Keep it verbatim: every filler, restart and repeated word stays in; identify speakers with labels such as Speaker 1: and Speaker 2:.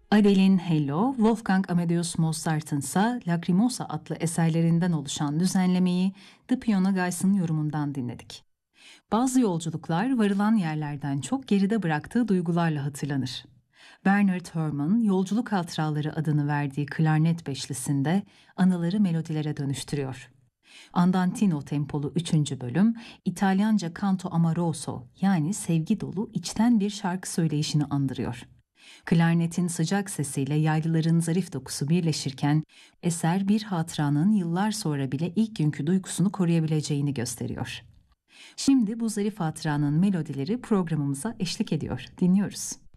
Speaker 1: Adele'in Hello, Wolfgang Amadeus Mozart'ın ise Lacrimosa adlı eserlerinden oluşan düzenlemeyi The Piano Guys'ın yorumundan dinledik. Bazı yolculuklar varılan yerlerden çok geride bıraktığı duygularla hatırlanır. Bernard Herrmann, Yolculuk Hatıraları adını verdiği klarnet beşlisinde anıları melodilere dönüştürüyor. Andantino tempolu üçüncü bölüm, İtalyanca Canto Amoroso yani sevgi dolu içten bir şarkı söyleyişini andırıyor. Klarnetin sıcak sesiyle yaylıların zarif dokusu birleşirken eser bir hatıranın yıllar sonra bile ilk günkü duygusunu koruyabileceğini gösteriyor. Şimdi bu zarif hatıranın melodileri programımıza eşlik ediyor. Dinliyoruz.